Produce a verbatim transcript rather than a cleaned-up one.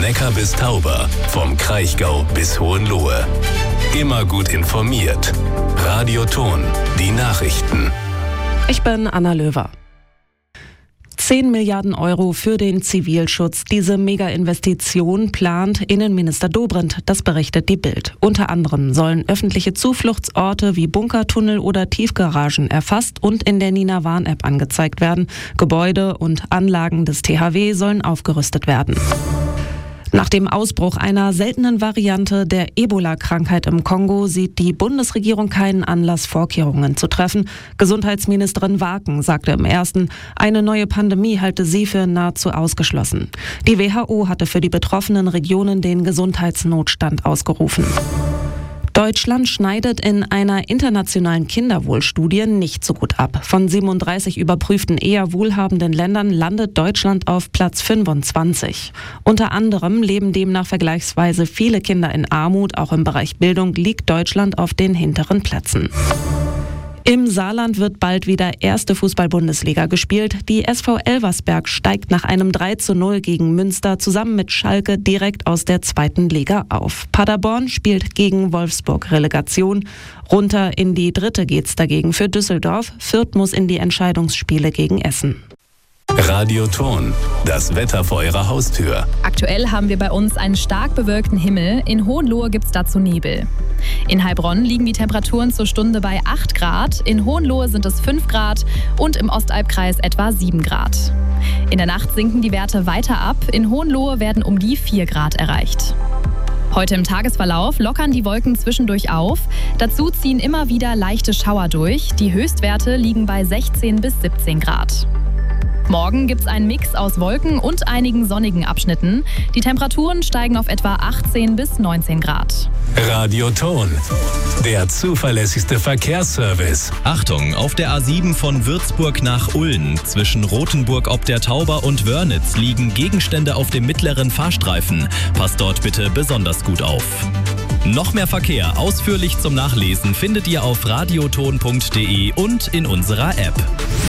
Neckar bis Tauber, vom Kraichgau bis Hohenlohe. Immer gut informiert. Radio Thon, die Nachrichten. Ich bin Anna Löwer. zehn Milliarden Euro für den Zivilschutz. Diese Mega-Investition plant Innenminister Dobrindt, das berichtet die Bild. Unter anderem sollen öffentliche Zufluchtsorte wie Bunkertunnel oder Tiefgaragen erfasst und in der Nina Warn-App angezeigt werden. Gebäude und Anlagen des T H W sollen aufgerüstet werden. Nach dem Ausbruch einer seltenen Variante der Ebola-Krankheit im Kongo sieht die Bundesregierung keinen Anlass, Vorkehrungen zu treffen. Gesundheitsministerin Waaken sagte im Ersten, eine neue Pandemie halte sie für nahezu ausgeschlossen. Die W H O hatte für die betroffenen Regionen den Gesundheitsnotstand ausgerufen. Deutschland schneidet in einer internationalen Kinderwohlstudie nicht so gut ab. Von siebenunddreißig überprüften eher wohlhabenden Ländern landet Deutschland auf Platz fünfundzwanzig. Unter anderem leben demnach vergleichsweise viele Kinder in Armut. Auch im Bereich Bildung liegt Deutschland auf den hinteren Plätzen. Im Saarland wird bald wieder erste Fußball-Bundesliga gespielt. Die S V Elversberg steigt nach einem drei zu null gegen Münster zusammen mit Schalke direkt aus der zweiten Liga auf. Paderborn spielt gegen Wolfsburg Relegation. Runter in die dritte geht's dagegen für Düsseldorf. Fürth muss in die Entscheidungsspiele gegen Essen. Radio Thon, das Wetter vor Ihrer Haustür. Aktuell haben wir bei uns einen stark bewölkten Himmel. In Hohenlohe gibt es dazu Nebel. In Heilbronn liegen die Temperaturen zur Stunde bei acht Grad, in Hohenlohe sind es fünf Grad und im Ostalbkreis etwa sieben Grad. In der Nacht sinken die Werte weiter ab, in Hohenlohe werden um die vier Grad erreicht. Heute im Tagesverlauf lockern die Wolken zwischendurch auf. Dazu ziehen immer wieder leichte Schauer durch. Die Höchstwerte liegen bei sechzehn bis siebzehn Grad. Morgen gibt es einen Mix aus Wolken und einigen sonnigen Abschnitten. Die Temperaturen steigen auf etwa achtzehn bis neunzehn Grad. Radio Thon, der zuverlässigste Verkehrsservice. Achtung, auf der A sieben von Würzburg nach Ulm zwischen Rothenburg ob der Tauber und Wörnitz liegen Gegenstände auf dem mittleren Fahrstreifen. Passt dort bitte besonders gut auf. Noch mehr Verkehr ausführlich zum Nachlesen findet ihr auf radioton punkt de und in unserer App.